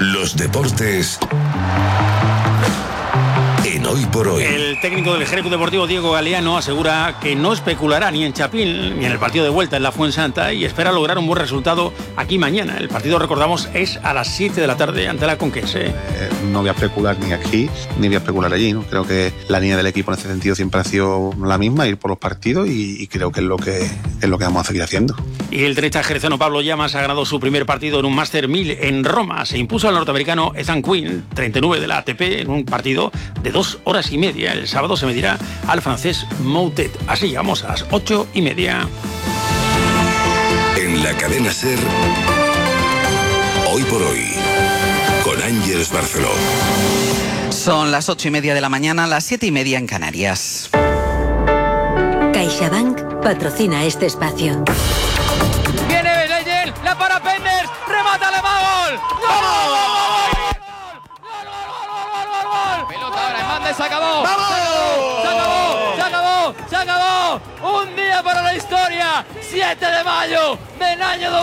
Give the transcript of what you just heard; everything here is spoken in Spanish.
Los deportes en Hoy por Hoy. El técnico del Jerez Deportivo, Diego Galeano, asegura que no especulará ni en Chapín ni en el partido de vuelta en la Fuensanta y espera lograr un buen resultado aquí mañana. El partido, recordamos, es a las 7 de la tarde ante la Conquense. No voy a especular ni aquí ni voy a especular allí, ¿no? Creo que la línea del equipo en ese sentido siempre ha sido la misma, ir por los partidos, y creo que es lo que vamos a seguir haciendo. Y el tenista jerezano Pablo Llamas ha ganado su primer partido en un Master 1000 en Roma. Se impuso al norteamericano Ethan Quinn, 39 de la ATP, en un partido de 2 horas y media. El sábado se medirá al francés Moutet. Así llegamos a las 8:30. En la cadena SER, Hoy por Hoy, con Ángeles Barceló. Son las 8:30 de la mañana, las 7:30 en Canarias. CaixaBank patrocina este espacio. Viene Begayel, la para Penders, remata Alemán, ¡gol! Pelota ahora en banda y se acabó. Se acabó. Un día para la historia. 7 de mayo del año 2000.